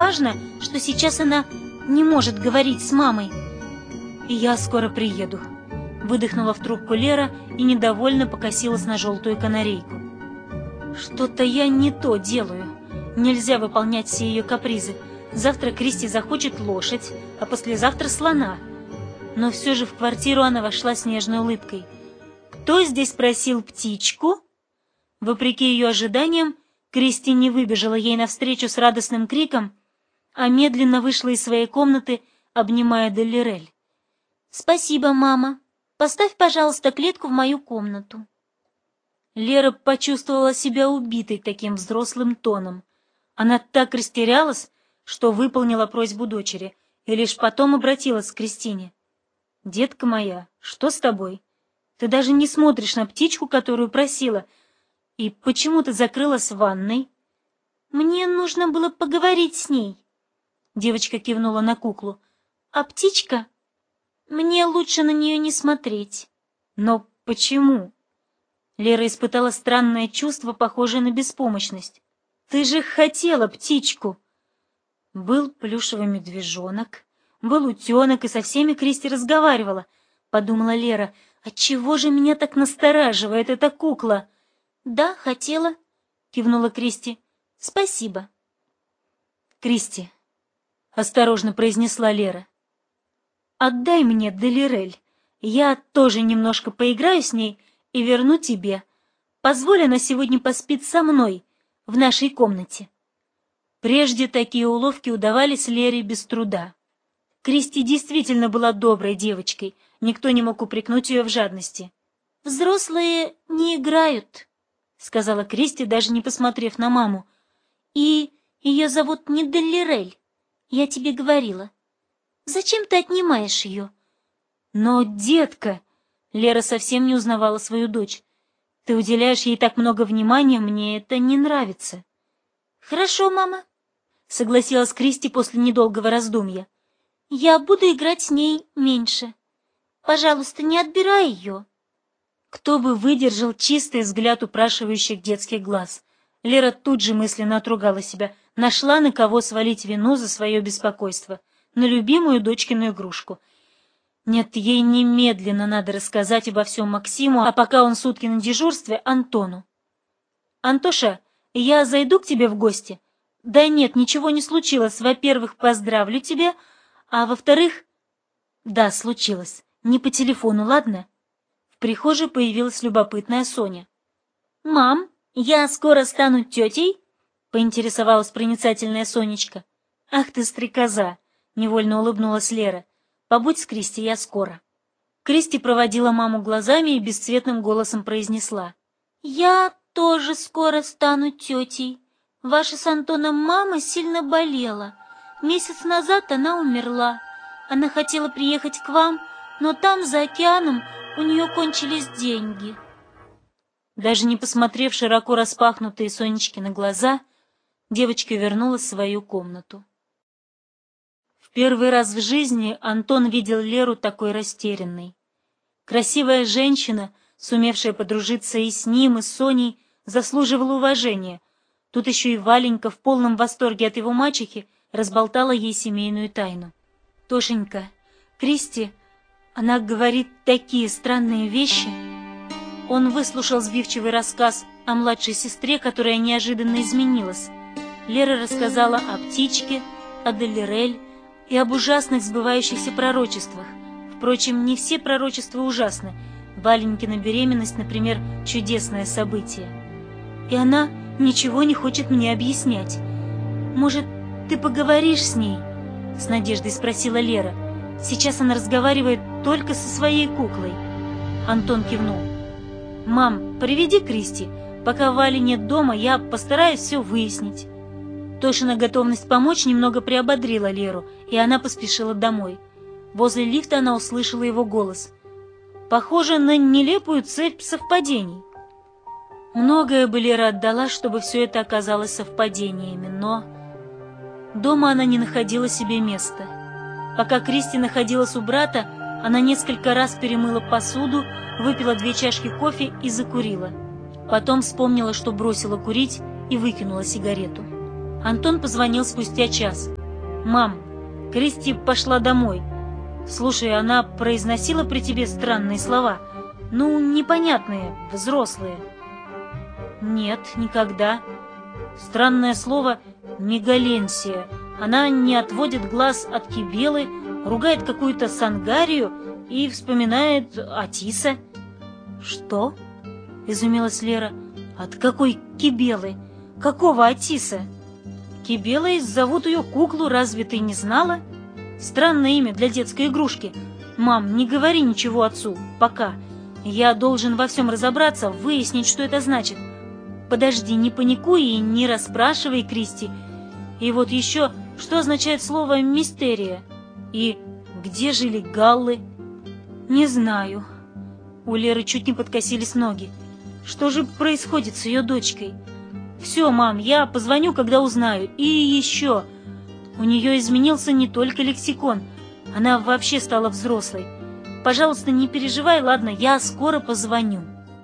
важно, что сейчас она не может говорить с мамой. «Я скоро приеду», — выдохнула в трубку Лера и недовольно покосилась на желтую канарейку. «Что-то я не то делаю. Нельзя выполнять все ее капризы. Завтра Кристи захочет лошадь, а послезавтра слона». Но все же в квартиру она вошла с нежной улыбкой. «Кто здесь просил птичку?» Вопреки ее ожиданиям, Кристи не выбежала ей навстречу с радостным криком, а медленно вышла из своей комнаты, обнимая Деллирель. «Спасибо, мама. Поставь, пожалуйста, клетку в мою комнату». Лера почувствовала себя убитой таким взрослым тоном. Она так растерялась, что выполнила просьбу дочери, и лишь потом обратилась к Кристине. «Детка моя, что с тобой? Ты даже не смотришь на птичку, которую просила. И почему ты закрылась в ванной?» «Мне нужно было поговорить с ней», — девочка кивнула на куклу. «А птичка? Мне лучше на нее не смотреть». «Но почему?» Лера испытала странное чувство, похожее на беспомощность. «Ты же хотела птичку!» Был плюшевый медвежонок, был утенок, и со всеми Кристи разговаривала. Подумала Лера, отчего же меня так настораживает эта кукла? «Да, хотела», — кивнула Кристи. «Спасибо». «Кристи», — осторожно произнесла Лера, — «отдай мне Деллирель. Я тоже немножко поиграю с ней и верну тебе. Позволь, она сегодня поспит со мной в нашей комнате». Прежде такие уловки удавались Лере без труда. Кристи действительно была доброй девочкой, никто не мог упрекнуть ее в жадности. «Взрослые не играют», — сказала Кристи, даже не посмотрев на маму. «И ее зовут не Деллирель, я тебе говорила. Зачем ты отнимаешь ее?» «Но, детка...» — Лера совсем не узнавала свою дочь. «Ты уделяешь ей так много внимания, мне это не нравится». «Хорошо, мама», — согласилась Кристи после недолгого раздумья. «Я буду играть с ней меньше. Пожалуйста, не отбирай ее». Кто бы выдержал чистый взгляд упрашивающих детских глаз? Лера тут же мысленно отругала себя, нашла на кого свалить вину за свое беспокойство, на любимую дочкину игрушку. Нет, ей немедленно надо рассказать обо всем Максиму, а пока он сутки на дежурстве, Антону. «Антоша, я зайду к тебе в гости?» «Да нет, ничего не случилось. Во-первых, поздравлю тебя, а во-вторых...» «Да, случилось. Не по телефону, ладно?» В прихожей появилась любопытная Соня. «Мам, я скоро стану тетей?» — поинтересовалась проницательная Сонечка. «Ах ты, стрекоза!» — невольно улыбнулась Лера. «Побудь с Кристи, я скоро». Кристи проводила маму глазами и бесцветным голосом произнесла. «Я тоже скоро стану тетей. Ваша с Антоном мама сильно болела. Месяц назад она умерла. Она хотела приехать к вам, но там, за океаном, у нее кончились деньги». Даже не посмотрев широко распахнутые Сонечкины глаза, девочка вернулась в свою комнату. В первый раз в жизни Антон видел Леру такой растерянной. Красивая женщина, сумевшая подружиться и с ним, и с Соней, заслуживала уважения. Тут еще и Валенька в полном восторге от его мачехи разболтала ей семейную тайну. «Тошенька, Кристи, она говорит такие странные вещи». Он выслушал сбивчивый рассказ о младшей сестре, которая неожиданно изменилась. Лера рассказала о птичке, о Деллирель и об ужасных сбывающихся пророчествах. Впрочем, не все пророчества ужасны. Валенькина беременность, например, чудесное событие. И она ничего не хочет мне объяснять. «Может, ты поговоришь с ней?» — с надеждой спросила Лера. «Сейчас она разговаривает только со своей куклой». Антон кивнул. «Мам, приведи Кристи. Пока Вали нет дома, я постараюсь все выяснить». Тошина готовность помочь немного приободрила Леру, и она поспешила домой. Возле лифта она услышала его голос. Похоже на нелепую цепь совпадений. Многое бы Лера отдала, чтобы все это оказалось совпадениями, но... Дома она не находила себе места. Пока Кристи находилась у брата, она несколько раз перемыла посуду, выпила 2 чашки кофе и закурила. Потом вспомнила, что бросила курить, и выкинула сигарету. Антон позвонил спустя час. «Мам, Кристи пошла домой. Слушай, она произносила при тебе странные слова? Ну, непонятные, взрослые». «Нет, никогда. Странное слово «мегаленсия». Она не отводит глаз от Кибелы, ругает какую-то Сангарию и вспоминает Атиса». «Что?» — изумилась Лера. «От какой Кибелы? Какого Атиса?» «Кибелой зовут ее куклу, разве ты не знала? Странное имя для детской игрушки. Мам, не говори ничего отцу, пока. Я должен во всем разобраться, выяснить, что это значит. Подожди, не паникуй и не расспрашивай Кристи. И вот еще, что означает слово «мистерия»? И где жили галлы?» «Не знаю». У Леры чуть не подкосились ноги. Что же происходит с ее дочкой? «Все, мам, я позвоню, когда узнаю. И еще, у нее изменился не только лексикон, она вообще стала взрослой. Пожалуйста, не переживай, ладно, я скоро позвоню».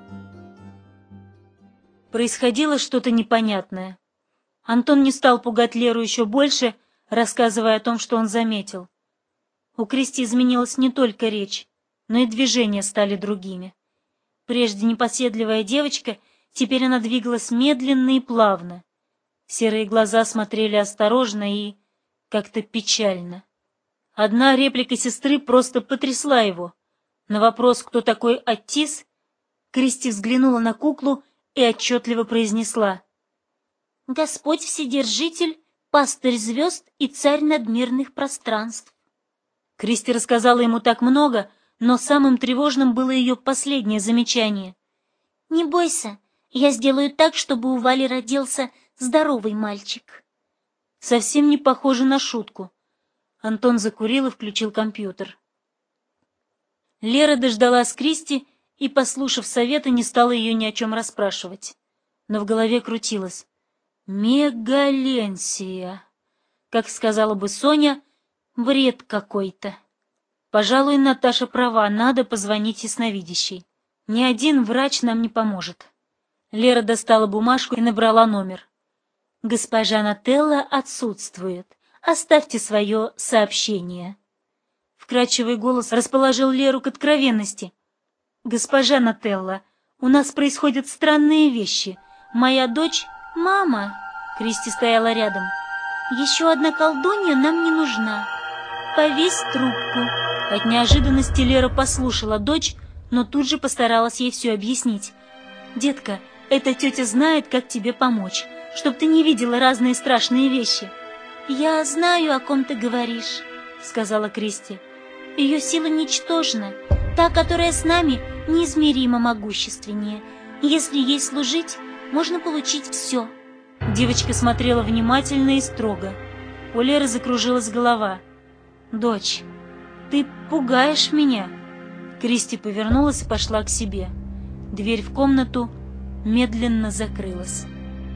Происходило что-то непонятное. Антон не стал пугать Леру еще больше, рассказывая о том, что он заметил. У Кристи изменилась не только речь, но и движения стали другими. Прежде непоседливая девочка, теперь она двигалась медленно и плавно. Серые глаза смотрели осторожно и как-то печально. Одна реплика сестры просто потрясла его. На вопрос, кто такой Атис, Кристи взглянула на куклу и отчетливо произнесла: «Господь Вседержитель, пастырь звезд и царь надмирных пространств». Кристи рассказала ему так много, но самым тревожным было ее последнее замечание. «Не бойся, я сделаю так, чтобы у Вали родился здоровый мальчик». Совсем не похоже на шутку. Антон закурил и включил компьютер. Лера дождалась Кристи и, послушав совета, не стала ее ни о чем расспрашивать. Но в голове крутилось: «Мегаленсия». Как сказала бы Соня, бред какой-то. Пожалуй, Наташа права, надо позвонить ясновидящей. Ни один врач нам не поможет. Лера достала бумажку и набрала номер. «Госпожа Нателла отсутствует. Оставьте свое сообщение». Вкрадчивый голос расположил Леру к откровенности. «Госпожа Нателла, у нас происходят странные вещи. Моя дочь...» «Мама!» — Кристи стояла рядом. «Еще одна колдунья нам не нужна. Повесь трубку». От неожиданности Лера послушала дочь, но тут же постаралась ей все объяснить. «Детка, эта тетя знает, как тебе помочь, чтоб ты не видела разные страшные вещи». «Я знаю, о ком ты говоришь», — сказала Кристи. «Ее сила ничтожна. Та, которая с нами, неизмеримо могущественнее. Если ей служить, можно получить все». Девочка смотрела внимательно и строго. У Леры закружилась голова. «Дочь, ты пугаешь меня». Кристи повернулась и пошла к себе. Дверь в комнату медленно закрылась.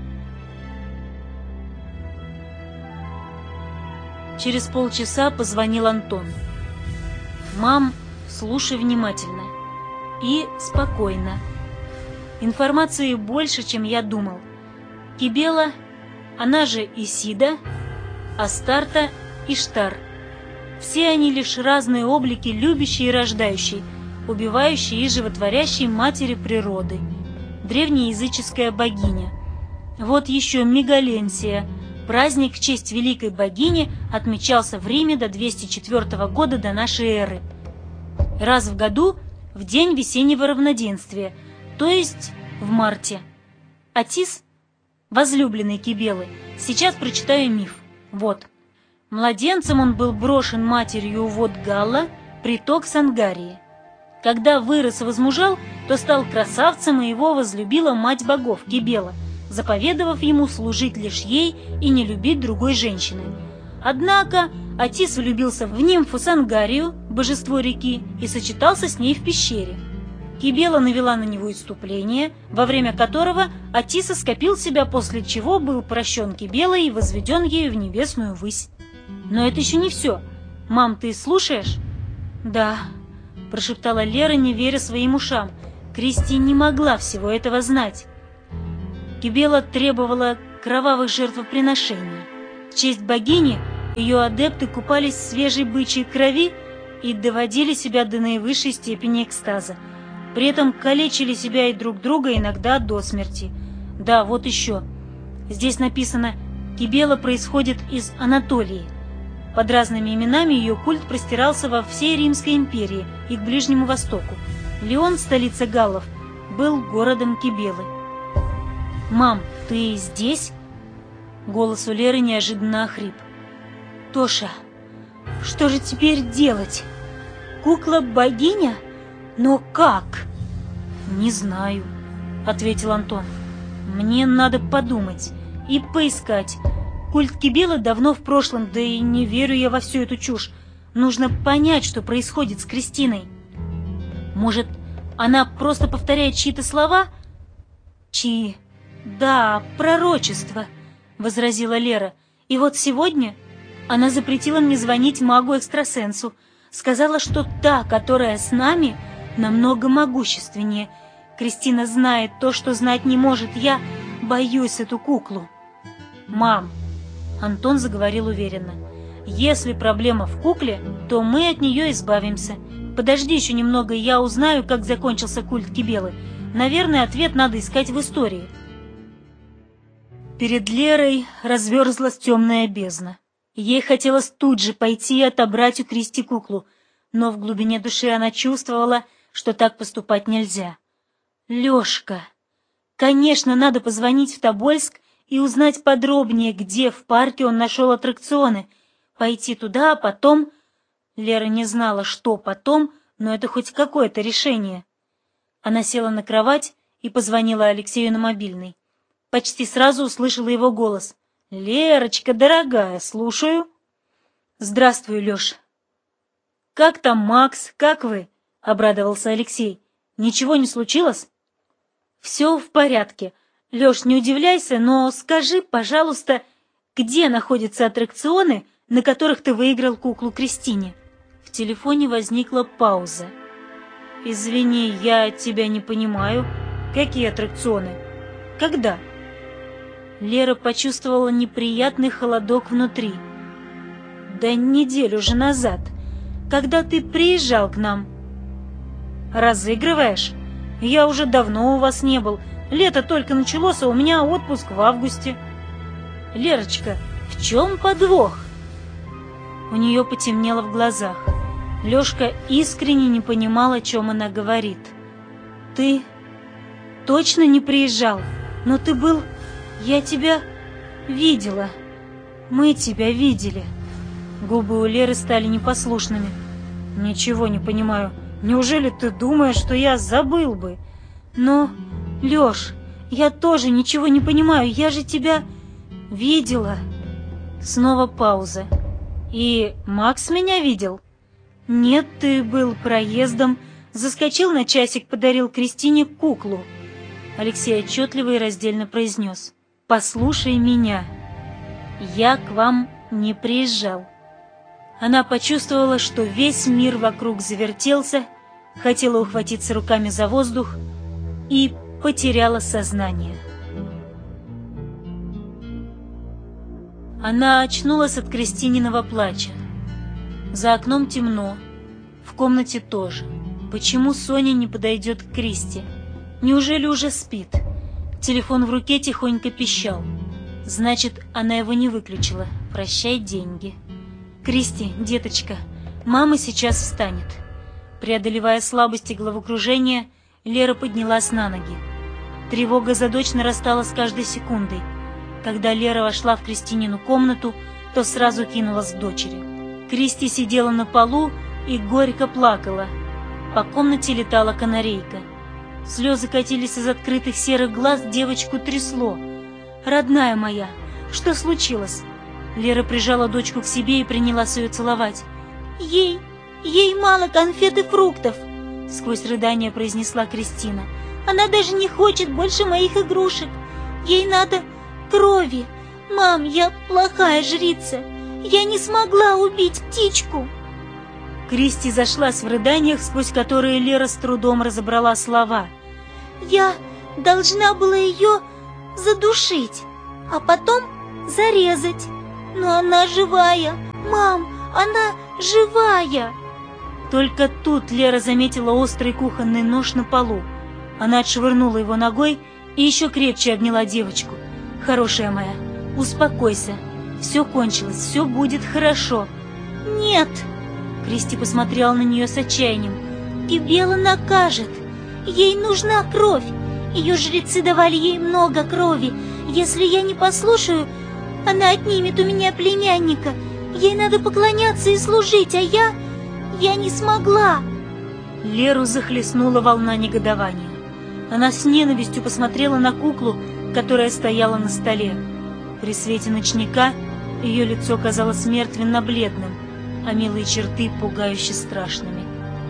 Через полчаса позвонил Антон. «Мам, слушай внимательно. И спокойно. Информации больше, чем я думал. Кибела, она же Исида, Астарта и Штар. Все они лишь разные облики любящей и рождающей, убивающей и животворящей матери природы, древнеязыческая богиня. Вот еще Мегаленсия. Праздник в честь великой богини отмечался в Риме до 204 года до нашей эры. Раз в году в день весеннего равноденствия, то есть в марте. Атис — возлюбленный Кибелы. Сейчас прочитаю миф. Вот. Младенцем он был брошен матерью у вод Галла, приток Сангарии. Когда вырос и возмужал, то стал красавцем, и его возлюбила мать богов Кибела, заповедовав ему служить лишь ей и не любить другой женщины. Однако Атис влюбился в нимфу Сангарию, божество реки, и сочетался с ней в пещере. Кибела навела на него исступление, во время которого Атис оскопил себя, после чего был прощен Кибелой и возведен ею в небесную высь. Но это еще не все. Мам, ты слушаешь? Да, прошептала Лера, не веря своим ушам. Кристи не могла всего этого знать. Кибела требовала кровавых жертвоприношений. В честь богини Ее адепты купались в свежей бычьей крови и доводили себя до наивысшей степени экстаза. При этом калечили себя и друг друга иногда до смерти. Да, вот еще. Здесь написано: Кибела происходит из Анатолии. Под разными именами ее культ простирался во всей Римской империи и к Ближнему Востоку. Лион, столица галлов, был городом Кибелы. «Мам, ты здесь?» Голос у Леры неожиданно охрип. «Тоша, что же теперь делать? Кукла-богиня? Но как?» «Не знаю», — ответил Антон. «Мне надо подумать и поискать. Культ Кибелы давно в прошлом, да и не верю я во всю эту чушь. Нужно понять, что происходит с Кристиной. Может, она просто повторяет чьи-то слова?» «Чьи? Да, пророчество», — возразила Лера. «И вот сегодня она запретила мне звонить магу-экстрасенсу. Сказала, что та, которая с нами, намного могущественнее. Кристина знает то, что знать не может. Я боюсь эту куклу». «Мам», — Антон заговорил уверенно, — «если проблема в кукле, то мы от нее избавимся. Подожди еще немного, и я узнаю, как закончился культ Кибелы. Наверное, ответ надо искать в истории». Перед Лерой разверзлась темная бездна. Ей хотелось тут же пойти и отобрать у Кристи куклу, но в глубине души она чувствовала, что так поступать нельзя. Лешка. Конечно, надо позвонить в Тобольск и узнать подробнее, где в парке он нашел аттракционы. Пойти туда, а потом... Лера не знала, что потом, но это хоть какое-то решение. Она села на кровать и позвонила Алексею на мобильный. Почти сразу услышала его голос. «Лерочка, дорогая, слушаю». «Здравствуй, Леш». «Как там Макс? Как вы?» — обрадовался Алексей. «Ничего не случилось?» «Все в порядке. Леш, не удивляйся, но скажи, пожалуйста, где находятся аттракционы, на которых ты выиграл куклу Кристине?» В телефоне возникла пауза. «Извини, я тебя не понимаю. Какие аттракционы? Когда?» Лера почувствовала неприятный холодок внутри. «Да неделю же назад, когда ты приезжал к нам». «Разыгрываешь? Я уже давно у вас не был. Лето только началось, а у меня отпуск в августе». «Лерочка, в чем подвох?» У нее потемнело в глазах. Лешка искренне не понимал, о чем она говорит. «Ты точно не приезжал? Но ты был... Я тебя видела. Мы тебя видели». Губы у Леры стали непослушными. «Ничего не понимаю. Неужели ты думаешь, что я забыл бы?» «Но, Леш, я тоже ничего не понимаю. Я же тебя видела». Снова пауза. «И Макс меня видел?» «Нет, ты был проездом. Заскочил на часик, подарил Кристине куклу». Алексей отчетливо и раздельно произнес: «Послушай меня. Я к вам не приезжал». Она почувствовала, что весь мир вокруг завертелся, хотела ухватиться руками за воздух и потеряла сознание. Она очнулась от Кристининого плача. За окном темно, в комнате тоже. Почему Соня не подойдет к Кристи? Неужели уже спит? Телефон в руке тихонько пищал. Значит, она его не выключила. Прощай, деньги. «Кристи, деточка, мама сейчас встанет». Преодолевая слабость и головокружение, Лера поднялась на ноги. Тревога за дочь нарастала с каждой секундой. Когда Лера вошла в Кристинину комнату, то сразу кинулась к дочери. Кристи сидела на полу и горько плакала. По комнате летала канарейка. Слезы катились из открытых серых глаз, девочку трясло. «Родная моя, что случилось?» Лера прижала дочку к себе и принялась ее целовать. «Ей мало конфет и фруктов», — сквозь рыдания произнесла Кристина. «Она даже не хочет больше моих игрушек. Ей надо крови. Мам, я плохая жрица. Я не смогла убить птичку». Кристи зашлась в рыданиях, сквозь которые Лера с трудом разобрала слова. «Я должна была ее задушить, а потом зарезать. Но она живая! Мам, она живая!» Только тут Лера заметила острый кухонный нож на полу. Она отшвырнула его ногой и еще крепче обняла девочку. «Хорошая моя, успокойся. Все кончилось, все будет хорошо». «Нет!» Кристи посмотрела на нее с отчаянием. «Кибела накажет. Ей нужна кровь. Ее жрецы давали ей много крови. Если я не послушаю, она отнимет у меня племянника. Ей надо поклоняться и служить, а я не смогла». Леру захлестнула волна негодования. Она с ненавистью посмотрела на куклу, которая стояла на столе. При свете ночника ее лицо казалось мертвенно-бледным, а милые черты пугающе страшными.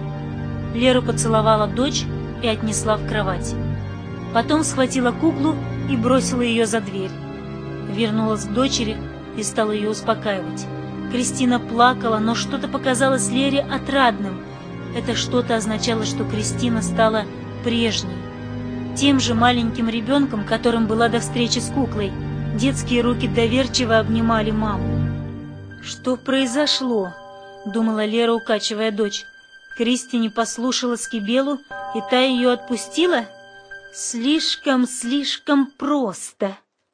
Лера поцеловала дочь и отнесла в кровать. Потом схватила куклу и бросила ее за дверь. Вернулась к дочери и стала ее успокаивать. Кристина плакала, но что-то показалось Лере отрадным. Это что-то означало, что Кристина стала прежней. Тем же маленьким ребенком, которым была до встречи с куклой. Детские руки доверчиво обнимали маму. «Что произошло?» — думала Лера, укачивая дочь. Кристи не послушала Скибелу, и та ее отпустила? Слишком просто.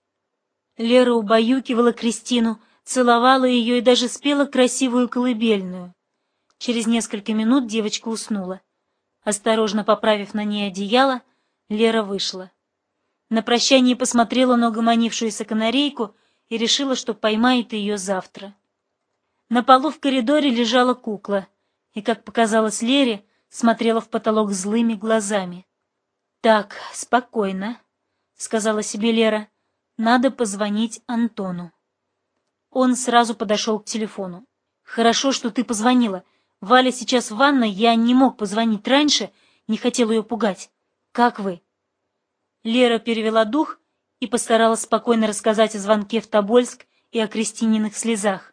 Лера убаюкивала Кристину, целовала ее и даже спела красивую колыбельную. Через несколько минут девочка уснула. Осторожно поправив на ней одеяло, Лера вышла. На прощание посмотрела на угомонившуюся канарейку и решила, что поймает ее завтра. На полу в коридоре лежала кукла и, как показалось Лере, смотрела в потолок злыми глазами. «Так, спокойно», — сказала себе Лера, — «надо позвонить Антону». Он сразу подошел к телефону. «Хорошо, что ты позвонила. Валя сейчас в ванной, я не мог позвонить раньше, не хотел ее пугать. Как вы?» Лера перевела дух и постаралась спокойно рассказать о звонке в Тобольск и о Кристининых слезах.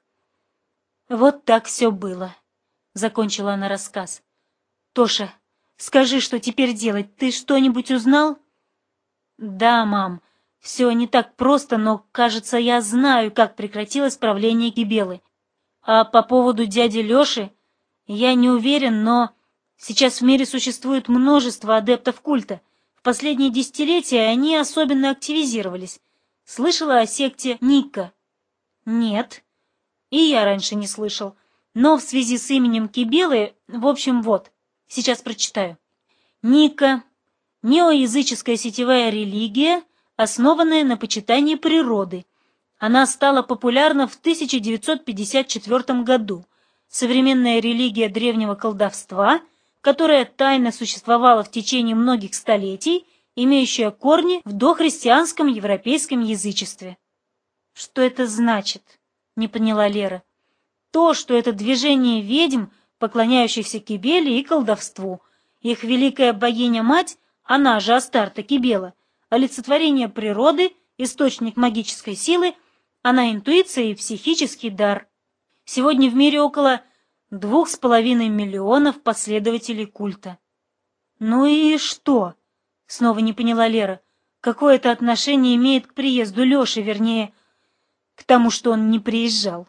«Вот так все было», — закончила она рассказ. «Тоша, скажи, что теперь делать? Ты что-нибудь узнал?» «Да, мам, все не так просто, но, кажется, я знаю, как прекратилось правление Кибелы. А по поводу дяди Леши я не уверен, но сейчас в мире существует множество адептов культа. В последние десятилетия они особенно активизировались. Слышала о секте Никка?» «Нет. И я раньше не слышал. Но в связи с именем Кибелы, в общем, вот, сейчас прочитаю. Никка — неоязыческая сетевая религия, основанная на почитании природы. Она стала популярна в 1954 году. Современная религия древнего колдовства, которая тайно существовала в течение многих столетий, имеющая корни в дохристианском европейском язычестве. «Что это значит?» — не поняла Лера. «То, что это движение ведьм, поклоняющихся Кибеле и колдовству. Их великая богиня-мать, она же Астарта Кибела, олицетворение природы, источник магической силы, она интуиция и психический дар. Сегодня в мире около 2,5 миллионов последователей культа». «Ну и что?» — снова не поняла Лера. «Какое это отношение имеет к приезду Леши, вернее, к тому, что он не приезжал?»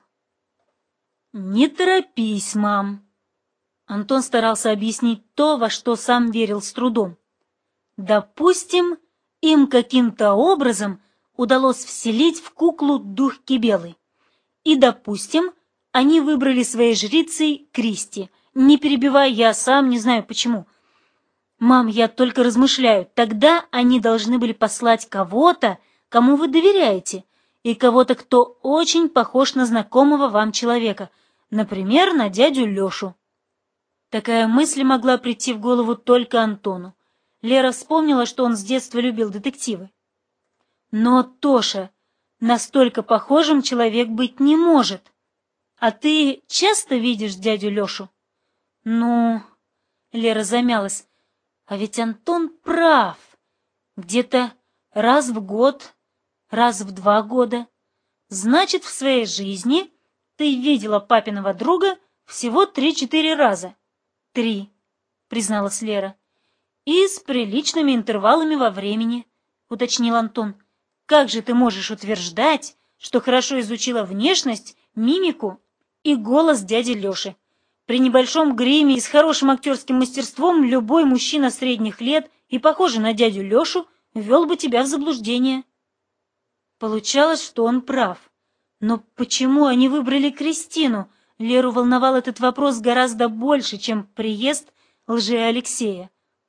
«Не торопись, мам». Антон старался объяснить то, во что сам верил с трудом. «Допустим, им каким-то образом удалось вселить в куклу дух Кибелы. И, допустим, они выбрали своей жрицей Кристи. Не перебивай, я сам не знаю почему. Мам, я только размышляю. Тогда они должны были послать кого-то, кому вы доверяете, и кого-то, кто очень похож на знакомого вам человека, например, на дядю Лешу». Такая мысль могла прийти в голову только Антону. Лера вспомнила, что он с детства любил детективы. «Но, Тоша, настолько похожим человек быть не может. А ты часто видишь дядю Лешу?» «Ну...» — Лера замялась. «А ведь Антон прав. Где-то раз в год, раз в 2 года. Значит, в своей жизни ты видела папиного друга всего 3-4 раза». «3», — призналась Лера. «И с приличными интервалами во времени», — уточнил Антон. «Как же ты можешь утверждать, что хорошо изучила внешность, мимику и голос дяди Леши. При небольшом гриме и с хорошим актерским мастерством любой мужчина средних лет и похожий на дядю Лешу ввел бы тебя в заблуждение. Получалось, что он прав. Но почему они выбрали Кристину? Леру волновал этот вопрос гораздо больше, чем приезд лже-Алексея.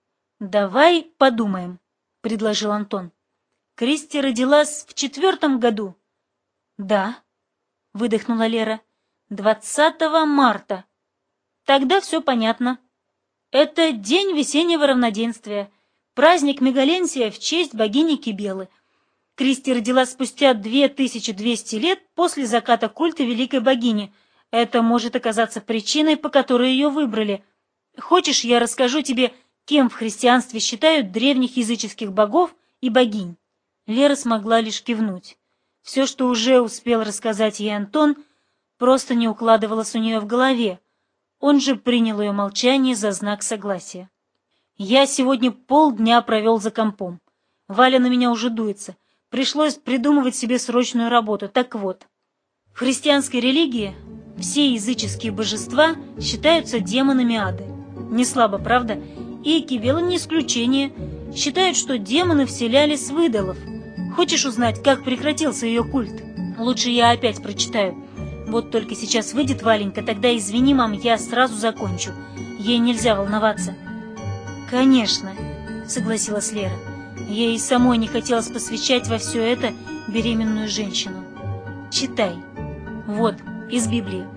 «Давай подумаем», — предложил Антон. «Кристи родилась в 4-м году?» «Да», — выдохнула Лера, — «20 марта». «Тогда все понятно. Это день весеннего равноденствия, праздник Мегаленсия в честь богини Кибелы. Кристи родилась спустя 2200 лет после заката культа великой богини. Это может оказаться причиной, по которой ее выбрали. Хочешь, я расскажу тебе, кем в христианстве считают древних языческих богов и богинь?» Лера смогла лишь кивнуть. Все, что уже успел рассказать ей Антон, просто не укладывалось у нее в голове. Он же принял ее молчание за знак согласия. «Я сегодня полдня провел за компом. Валя на меня уже дуется. Пришлось придумывать себе срочную работу. Так вот, в христианской религии все языческие божества считаются демонами ада. Не слабо, правда? И Кибела не исключение. Считают, что демоны вселялись в идолов. Хочешь узнать, как прекратился ее культ? Лучше я опять прочитаю. Вот только сейчас выйдет Валенька, тогда извини, мам, я сразу закончу. Ей нельзя волноваться». «Конечно», — согласилась Лера. Ей самой не хотелось посвящать во все это беременную женщину. «Читай. Вот, из Библии.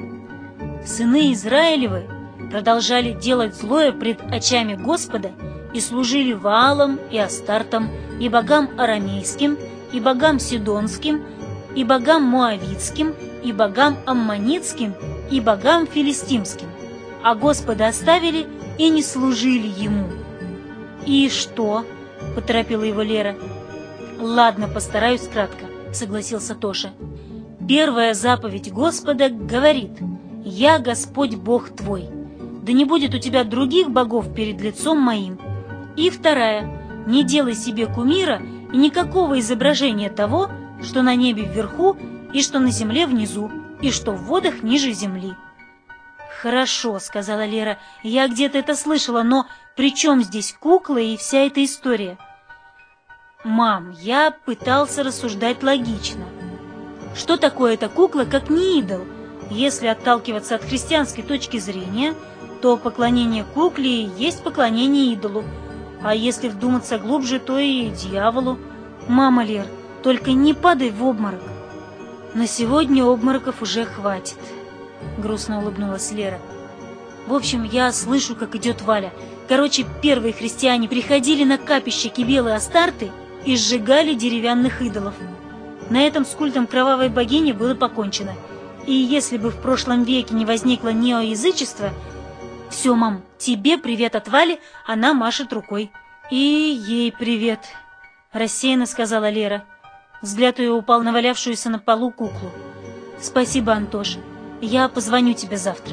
Сыны Израилевы продолжали делать злое пред очами Господа и служили Ваалам и Астартам, и богам арамейским, и богам сидонским, и богам моавитским, и богам аммонитским, и богам филистимским, а Господа оставили и не служили Ему». «И что?» — поторопила его Лера. «Ладно, постараюсь кратко», — согласился Тоша. «Первая заповедь Господа говорит: «Я Господь Бог твой, да не будет у тебя других богов перед лицом моим». И вторая: «Не делай себе кумира и никакого изображения того, что на небе вверху, и что на земле внизу, и что в водах ниже земли». «Хорошо», — сказала Лера, — «я где-то это слышала, но при чем здесь кукла и вся эта история?» «Мам, я пытался рассуждать логично. Что такое эта кукла, как не идол? Если отталкиваться от христианской точки зрения, то поклонение кукле есть поклонение идолу, а если вдуматься глубже, то и дьяволу. Мама, Лер, только не падай в обморок». «На сегодня обмороков уже хватит», — грустно улыбнулась Лера. «В общем, я слышу, как идет Валя. Короче, первые христиане приходили на капище Кибелы Астарты и сжигали деревянных идолов. На этом с культом кровавой богини было покончено. И если бы в прошлом веке не возникло неоязычества... Все, мам, тебе привет от Вали, она машет рукой». «И ей привет», — рассеянно сказала Лера. Взгляд ее упал на валявшуюся на полу куклу. «Спасибо, Антош. Я позвоню тебе завтра».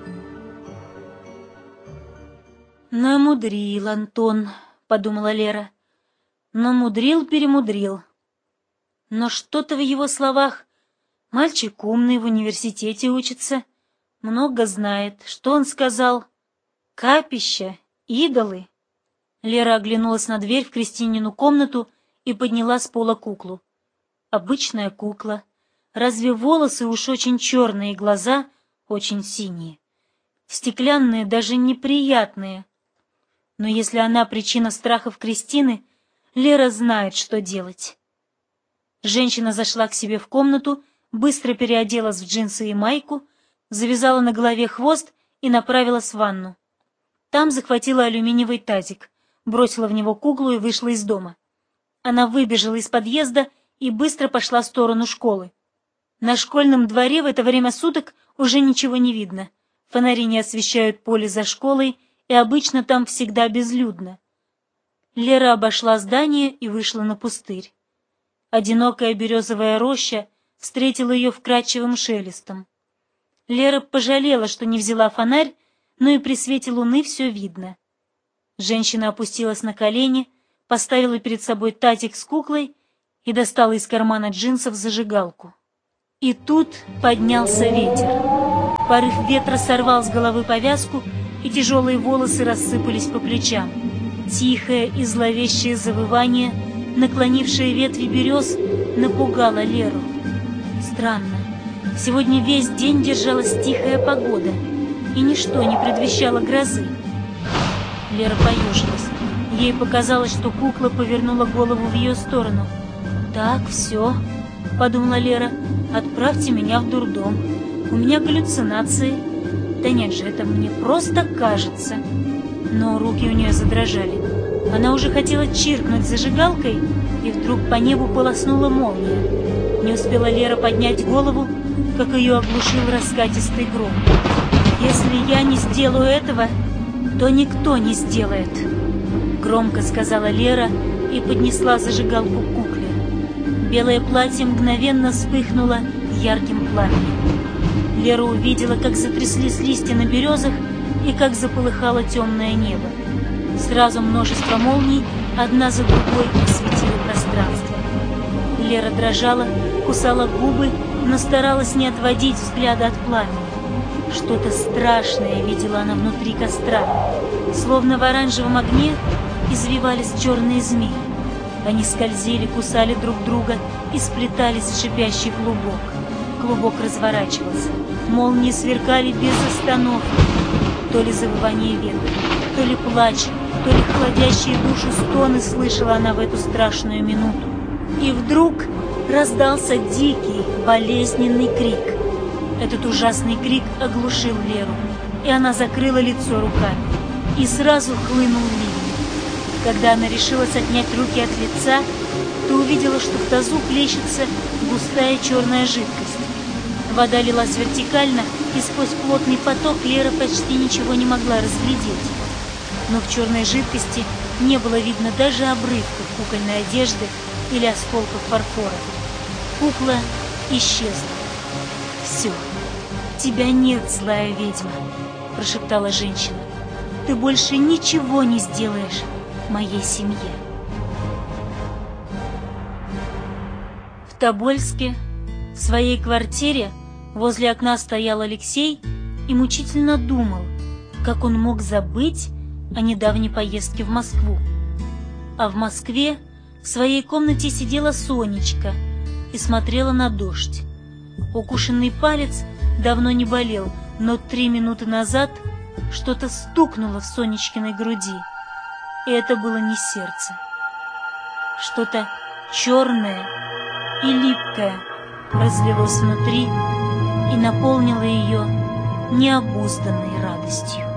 «Намудрил Антон», — подумала Лера. «Намудрил-перемудрил». Но что-то в его словах. Мальчик умный, в университете учится, много знает. Что он сказал? Капища, идолы. Лера оглянулась на дверь в Кристинину комнату и подняла с пола куклу. Обычная кукла. Разве волосы уж очень черные, глаза очень синие. Стеклянные, даже неприятные. Но если она причина страхов Кристины, Лера знает, что делать. Женщина зашла к себе в комнату, быстро переоделась в джинсы и майку, завязала на голове хвост и направилась в ванну. Там захватила алюминиевый тазик, бросила в него куклу и вышла из дома. Она выбежала из подъезда и быстро пошла в сторону школы. На школьном дворе в это время суток уже ничего не видно. Фонари не освещают поле за школой, и обычно там всегда безлюдно. Лера обошла здание и вышла на пустырь. Одинокая березовая роща встретила ее вкрадчивым шелестом. Лера пожалела, что не взяла фонарь, но и при свете луны все видно. Женщина опустилась на колени, поставила перед собой тазик с куклой и достала из кармана джинсов зажигалку. И тут поднялся ветер. Порыв ветра сорвал с головы повязку, и тяжелые волосы рассыпались по плечам. Тихое и зловещее завывание, наклонившее ветви берез, напугало Леру. Странно, сегодня весь день держалась тихая погода, и ничто не предвещало грозы. Лера поежилась. Ей показалось, что кукла повернула голову в ее сторону. «Так, все», — подумала Лера, — «отправьте меня в дурдом. У меня галлюцинации». Да нет же, это мне просто кажется. Но руки у нее задрожали. Она уже хотела чиркнуть зажигалкой, и вдруг по небу полоснула молния. Не успела Лера поднять голову, как ее оглушил раскатистый гром. «Если я не сделаю этого, то никто не сделает», — громко сказала Лера и поднесла зажигалку к кукле. Белое платье мгновенно вспыхнуло ярким пламенем. Лера увидела, как затряслись листья на березах и как заполыхало темное небо. Сразу множество молний, одна за другой, осветило пространство. Лера дрожала, кусала губы, но старалась не отводить взгляда от пламени. Что-то страшное видела она внутри костра. Словно в оранжевом огне извивались черные змеи. Они скользили, кусали друг друга и сплетались в шипящий клубок. Клубок разворачивался. Молнии сверкали без остановки. То ли завывание ветра, то ли плач, то ли холодящие душу стоны слышала она в эту страшную минуту. И вдруг раздался дикий, болезненный крик. Этот ужасный крик оглушил Леру, и она закрыла лицо руками. И сразу хлынул ливень. Когда она решилась отнять руки от лица, то увидела, что в тазу плещется густая черная жидкость. Вода лилась вертикально, и сквозь плотный поток Лера почти ничего не могла разглядеть. Но в черной жидкости не было видно даже обрывков кукольной одежды или осколков фарфора. Кукла исчезла. «Все, тебя нет, злая ведьма», — прошептала женщина. «Ты больше ничего не сделаешь моей семье». В Тобольске, в своей квартире, возле окна стоял Алексей и мучительно думал, как он мог забыть о недавней поездке в Москву. А в Москве в своей комнате сидела Сонечка и смотрела на дождь. Укушенный палец давно не болел, но 3 минуты назад что-то стукнуло в Сонечкиной груди, и это было не сердце. Что-то черное и липкое разлилось внутри и наполнило ее необузданной радостью.